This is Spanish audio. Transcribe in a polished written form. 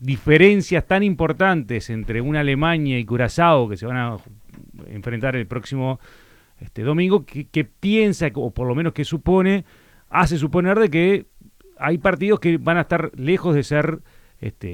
diferencias tan importantes entre una Alemania y Curazao que se van a enfrentar el próximo domingo, que piensa, o por lo menos que supone, hace suponer de que hay partidos que van a estar lejos de ser